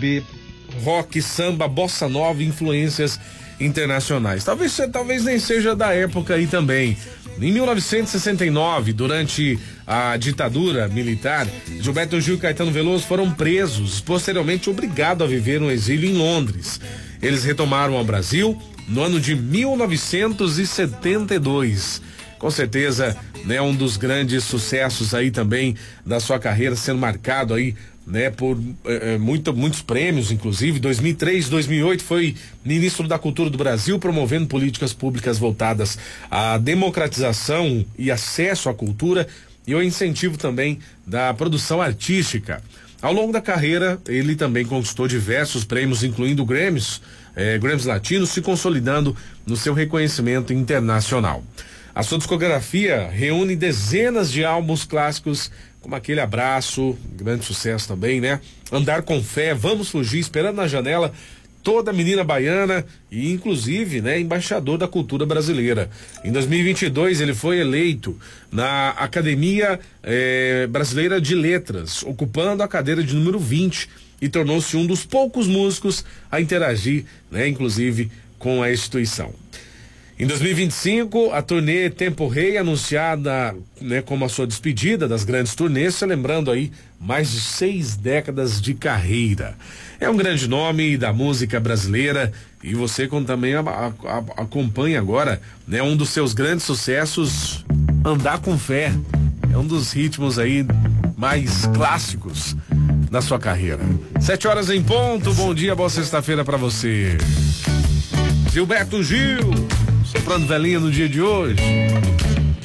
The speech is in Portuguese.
MPB, rock, samba, bossa nova, influências internacionais. Talvez nem seja da época aí também. Em 1969, durante a ditadura militar, Gilberto Gil e Caetano Veloso foram presos, posteriormente obrigados a viver um exílio em Londres. Eles retomaram ao Brasil no ano de 1972. Com certeza, né, um dos grandes sucessos aí também da sua carreira, sendo marcado aí, né, por muitos prêmios, inclusive. 2003, 2008 foi ministro da Cultura do Brasil, promovendo políticas públicas voltadas à democratização e acesso à cultura e ao incentivo também da produção artística. Ao longo da carreira, ele também conquistou diversos prêmios, incluindo Grammys latinos, se consolidando no seu reconhecimento internacional. A sua discografia reúne dezenas de álbuns clássicos, como aquele Abraço, grande sucesso também, né? Andar com Fé, Vamos Fugir, Esperando na Janela, Toda Menina Baiana e, inclusive, né, embaixador da cultura brasileira. Em 2022, ele foi eleito na Academia Brasileira de Letras, ocupando a cadeira de número 20 e tornou-se um dos poucos músicos a interagir, né, inclusive, com a instituição. Em 2025, a turnê Tempo Rei, anunciada, né, como a sua despedida das grandes turnês, lembrando aí mais de 6 décadas de carreira. É um grande nome da música brasileira e você também acompanha agora, né, um dos seus grandes sucessos, Andar com Fé. É um dos ritmos aí mais clássicos da sua carreira. 7 horas em ponto, bom dia, boa sexta-feira pra você. Gilberto Gil, soprando velhinha no dia de hoje.